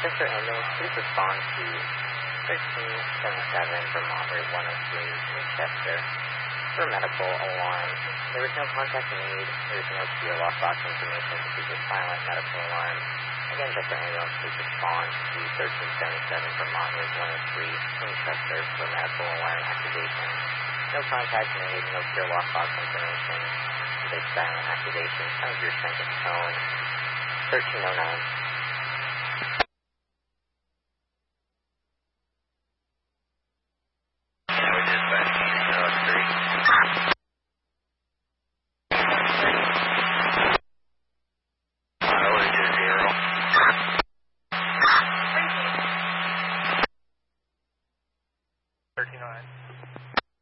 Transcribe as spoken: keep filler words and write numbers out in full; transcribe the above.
Chester Ambulance, please respond to thirteen seventy-seven Vermont Route one oh three in Chester for medical alarm. There was no contact made. There was no clear lockbox information. This is a silent medical alarm. Again, Chester Ambulance, please respond to thirteen seventy-seven Vermont Route one oh three in Chester for medical alarm activation. No contact made. No clear lockbox information. This is a silent activation. Sound your strength of tone. thirteen oh nine.